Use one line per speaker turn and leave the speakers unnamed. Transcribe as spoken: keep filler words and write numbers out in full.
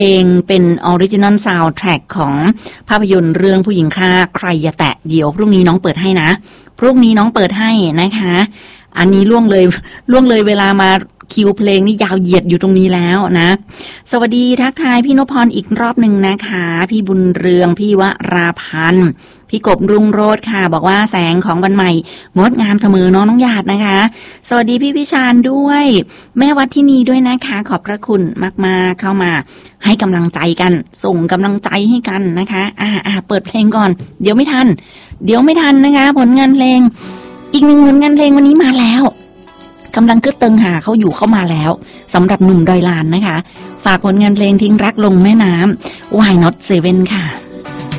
เองเป็นออริจินอลซาวด์แทร็กของภาพยนตร์เรื่องผู้หญิงฆ่าใครอย่าแตะเดี๋ยวพรุ่งนี้น้องเปิดให้นะพรุ่งนี้น้องเปิดให้นะคะอันนี้ล่วงเลยล่วงเลยเวลามาคิวเพลงนี่ยาวเหยียดอยู่ตรงนี้แล้วนะสวัสดีทักทายพี่นพพรอีกรอบหนึ่งนะคะพี่บุญเรืองพี่วราพันธ์พี่กบรุ่งโรจน์ค่ะบอกว่าแสงของวันใหม่งดงามเสมอน้องน้องหยาดนะคะสวัสดีพี่พิชานด้วยแม่วัดที่นี่ด้วยนะคะขอบพระคุณมากๆเข้ามาให้กำลังใจกันส่งกำลังใจให้กันนะคะอ่าอ่าเปิดเพลงก่อนเดี๋ยวไม่ทันเดี๋ยวไม่ทันนะคะผลงานเพลงอีกหนึ่งผลงานเพลงวันนี้มาแล้วกำลังกึดเติงหาเขาอยู่เข้ามาแล้วสำหรับหนุ่มดอยลานนะคะฝากผลงานเพลงทิ้งรักลงแม่น้ำ Why Not Seven ค่ะ